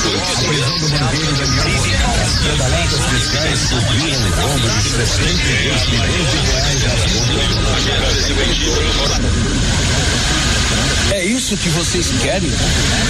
A prisão do bandeiro Daniel Rosado. As pedaladas fiscais subiram o rombo de 62 milhões de reais. É isso que vocês querem?